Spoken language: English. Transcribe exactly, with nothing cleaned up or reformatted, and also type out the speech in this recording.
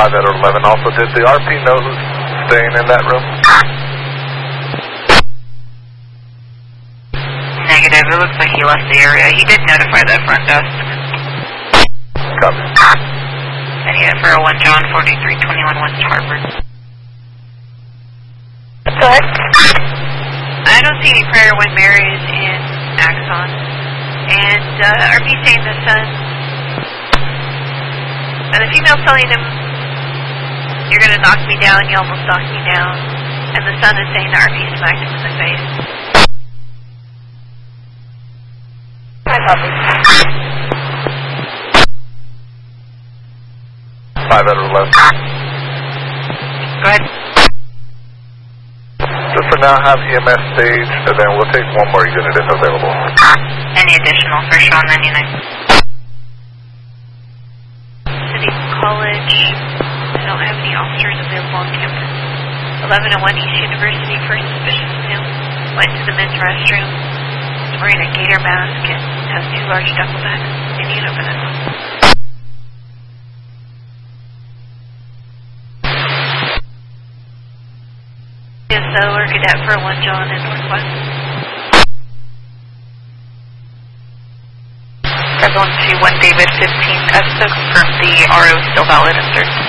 five out of eleven. Also, did the R P know who's staying in that room? Negative. It looks like he left the area. He did notify the front desk. Copy. I need it for a one John forty-three twenty-one West Harvard. Go ahead. I don't see any prior when Mary is in Axon. And uh, R P saying the son, and the female telling him, you're going to knock me down, you almost knocked me down. And the son is saying the R P smacked him in the face. I copy. five out of eleven. Go ahead. Just for now, have E M S stage, and then we'll take one more unit if available. Any additional for Sean ninety-nine? City College. I don't have any officers available on campus. eleven oh one East University for suspicious male. Went to the men's restroom. Is wearing a gator mask and has two large duffel bags. They need to open it. Is the or cadet for one John in Northwest. Everyone to one David fifteen. As to confirm the R O is still valid and third.